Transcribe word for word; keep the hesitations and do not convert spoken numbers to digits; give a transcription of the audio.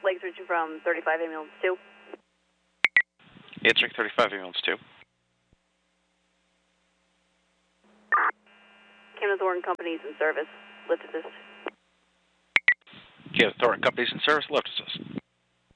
Lake switching from thirty-five ambulance two. Answering thirty-five ambulance two. Canada Thornton Companies in service. Lift assist. Canada Thornton Companies in service. Lift assist.